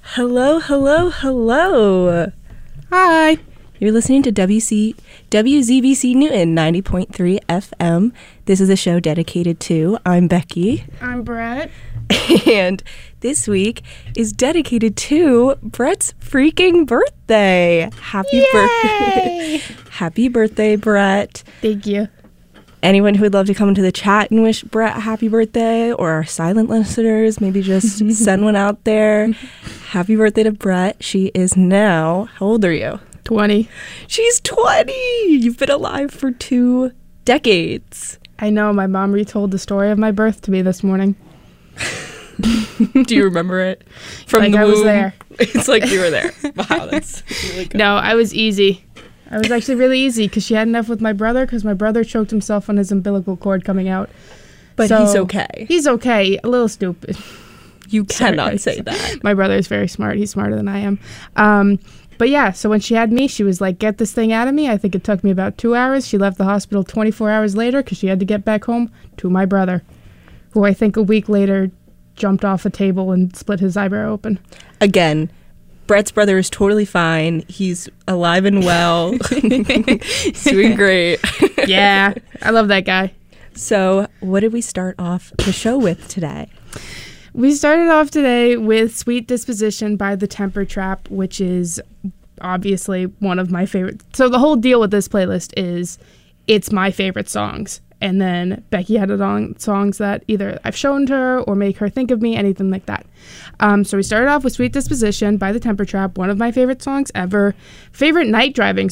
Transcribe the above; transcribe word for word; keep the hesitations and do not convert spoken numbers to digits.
Hello, hello, hello. Hi. You're listening to W C, W Z B C Newton ninety point three F M. This is a show dedicated to, I'm Becky. I'm Brett. And this week is dedicated to Brett's freaking birthday. Happy birthday. Happy birthday, Brett. Thank you. Anyone who would love to come into the chat and wish Brett a happy birthday, or our silent listeners, maybe just send one out there. Happy birthday to Brett. She is now, how old are you? twenty. She's twenty. You've been alive for two decades. I know. My mom retold the story of my birth to me this morning. Do you remember it? From like the I was womb? there. It's like you were there. Wow, that's really good. No, I was easy. I was actually really easy because she had enough with my brother because my brother choked himself on his umbilical cord coming out. But So, he's okay. He's okay. A little stupid. You cannot Sorry. say that. My brother is very smart. He's smarter than I am. Um, but yeah, so when she had me, she was like, get this thing out of me. I think it took me about two hours. She left the hospital twenty-four hours later because she had to get back home to my brother, who I think a week later jumped off a table and split his eyebrow open. Again, Brett's brother is totally fine. He's alive and well. He's doing great. Yeah, I love that guy. So, what did we start off the show with today? We started off today with Sweet Disposition by The Temper Trap, which is obviously one of my favorite. So the whole deal with this playlist is it's my favorite songs. And then Becky had it on songs that either I've shown to her or make her think of me, anything like that. Um, so we started off with Sweet Disposition by The Temper Trap, one of my favorite songs ever. Favorite night driving